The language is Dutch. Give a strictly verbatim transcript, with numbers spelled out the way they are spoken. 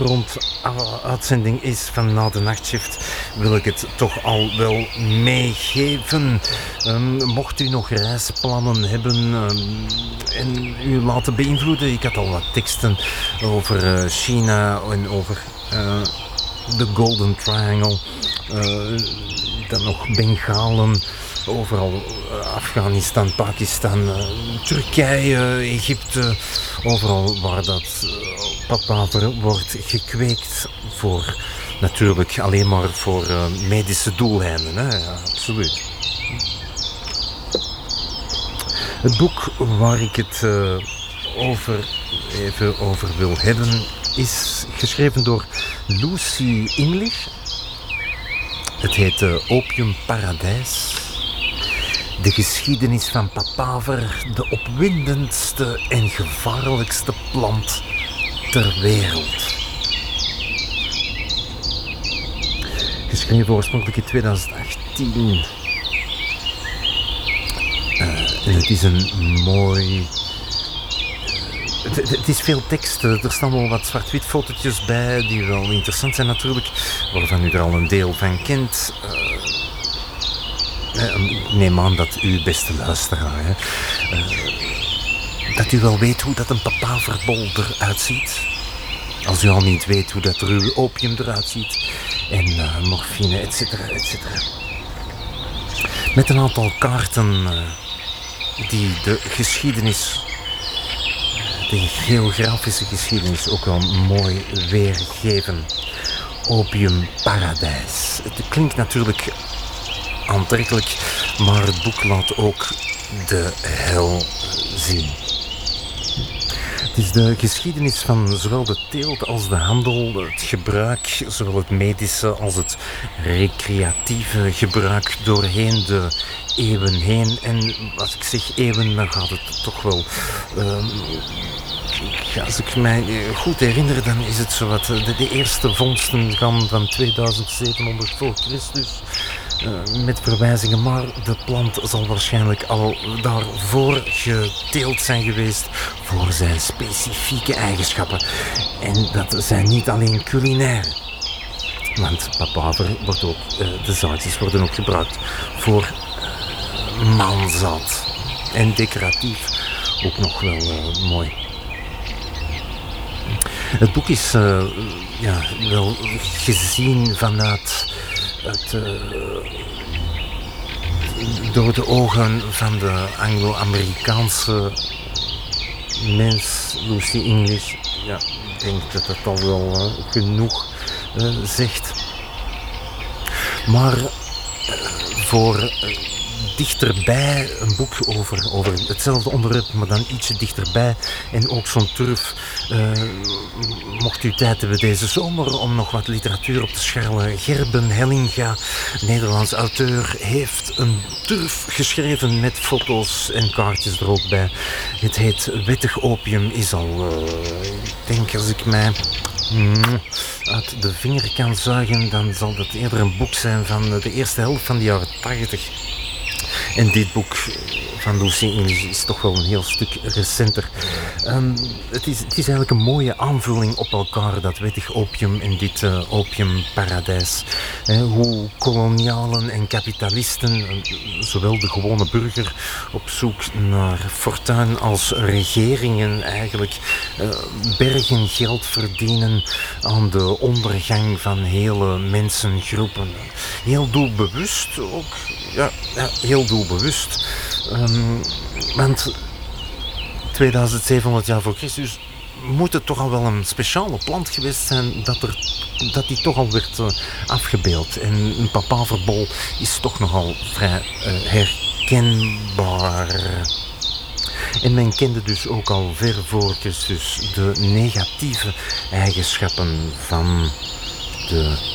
uitzending is van Na de Nachtshift, wil ik het toch al wel meegeven. Um, mocht u nog reisplannen hebben um, en u laten beïnvloeden, ik had al wat teksten over uh, China en over uh, de Golden Triangle, uh, dan nog Bengalen, overal uh, Afghanistan, Pakistan, uh, Turkije, Egypte, overal waar dat uh, papaver wordt gekweekt voor, natuurlijk alleen maar voor uh, medische doeleinden, hè? Ja, absoluut. Het boek waar ik het uh, over, even over wil hebben is geschreven door Lucy English. Het heet uh, Opium Paradijs. De geschiedenis van papaver, de opwindendste en gevaarlijkste plant ter wereld. Geschreven oorspronkelijk in tweeduizend achttien. Uh, en het is een mooi... Het, het, het is veel tekst. Er staan wel wat zwart-wit fotootjes bij die wel interessant zijn natuurlijk, waarvan u er al een deel van kent. Uh, Ik neem aan dat u, beste luisteraar, hè, uh, dat u wel weet hoe dat een papaverbol eruit ziet. Als u al niet weet hoe dat ruwe opium eruit ziet. En uh, morfine, et cetera, et cetera. Met een aantal kaarten uh, die de geschiedenis, de geografische geschiedenis ook wel mooi weergeven. Opium Paradijs. Het klinkt natuurlijk aantrekkelijk, maar het boek laat ook de hel zien. Het is de geschiedenis van zowel de teelt als de handel, het gebruik, zowel het medische als het recreatieve gebruik doorheen de eeuwen heen. En als ik zeg eeuwen, dan gaat het toch wel... Uh, Ja, als ik mij goed herinner, dan is het zowat de, de eerste vondsten gaan van tweeduizend zevenhonderd voor Christus. Uh, met verwijzingen, maar de plant zal waarschijnlijk al daarvoor geteeld zijn geweest voor zijn specifieke eigenschappen. En dat zijn niet alleen culinair. Want papaver wordt ook, uh, de zaadjes worden ook gebruikt voor uh, manzaad. En decoratief ook nog wel uh, mooi. Het boek is uh, ja, wel gezien vanuit het, uh, door de ogen van de Anglo-Amerikaanse mens, Lucy English. Ja, ik denk dat dat al wel uh, genoeg uh, zegt. Maar uh, voor... Uh, dichterbij een boek over, over hetzelfde onderwerp, maar dan ietsje dichterbij. En ook zo'n turf. Uh, mocht u tijd hebben deze zomer om nog wat literatuur op te scharrelen. Gerben Hellinga, Nederlands auteur, heeft een turf geschreven met foto's en kaartjes er ook bij. Het heet Wettig Opium, is al, uh, ik denk als ik mij mm, uit de vinger kan zuigen, dan zal dat eerder een boek zijn van de eerste helft van de jaren tachtig. En dit boek van Lucy English is toch wel een heel stuk recenter. Um, het, is, het is eigenlijk een mooie aanvulling op elkaar, dat wettig opium en dit uh, opiumparadijs. He, hoe kolonialen en kapitalisten, zowel de gewone burger, op zoek naar fortuin als regeringen eigenlijk uh, bergen geld verdienen aan de ondergang van hele mensengroepen. Heel doelbewust ook. Ja, ja, heel doelbewust. Um, want tweeduizend zevenhonderd jaar voor Christus moet het toch al wel een speciale plant geweest zijn dat, er, dat die toch al werd uh, afgebeeld. En een papaverbol is toch nogal vrij uh, herkenbaar. En men kende dus ook al ver voor Christus de negatieve eigenschappen van de